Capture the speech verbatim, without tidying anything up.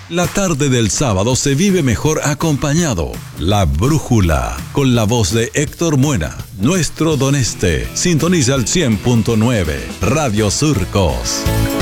La tarde del sábado se vive mejor acompañado. La Brújula, con la voz de Héctor Muena, nuestro Don Este. Sintoniza el cien punto nueve, Radio Surcos.